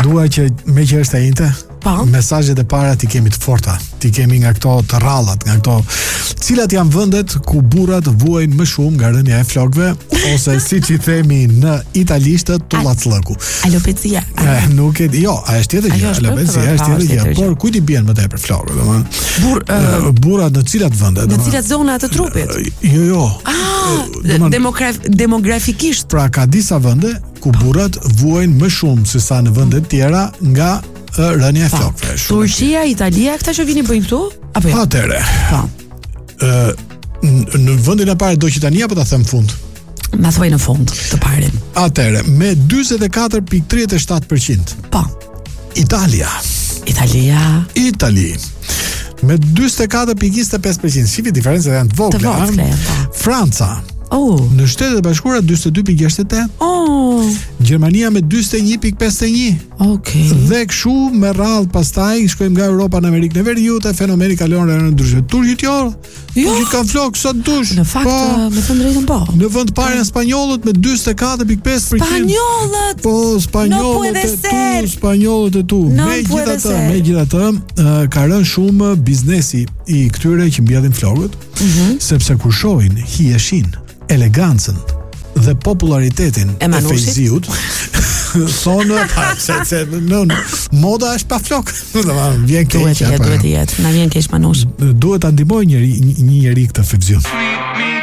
Dua që me që është e inte, mesazhet e para ti kemi të forta, ti kemi nga këto të rrallat, nga këto, cilat janë vendet ku burrat vuajnë më shumë nga rënia e flokëve, ose siç i themi në italisht tullacllëku. Alopecia. Nuk e di, jo, a është tjetër gjë, alopecia është tjetër gjë, por kujt i bien më tepër flokëve, domethënë. Burrat në cilat vende? Në cilat zona të trupit? Jo. Demografikisht. Pra ka disa vende ku burrat vuajnë më shumë se sa në vende të tjera nga rënia e flokëve. Turqia, Italia, këta që vini bëjnë këtu? Apo jo? Atëre. Në vendin e parë do që tani apo ta them fund? Ma thuaj në fund të parin. Atëre, me 44.37%. Po. Italia. Itali. Me 44.25%. Shifi diferencat janë të vogla. Franca. Në Shtetet e Bashkuara 42.68. Gjermania me 41.51. Dhe kështu me radhë pastaj shkojmë nga Europa në Amerikën e Veriut, fenomeni kalon në ndryshme. Turqit turqit kanë flokë sa dush. Në fakt, me thënë drejtën po. Në vend të parë janë spanjollët me 44.5%. Spanjollët. Po, spanjollët e tu. Megjithatë, ka rënë shumë biznesi i këtyre që mbjellin flokët, sepse kur shohin hijeshin, elegancën dhe popularitetin e Fejziut, thonë se moda është pa flok. Vjen keq. Duhet jetë. Na vjen keq Manush. Duhet ta ndihmoj një njerëz këtë Fejziun.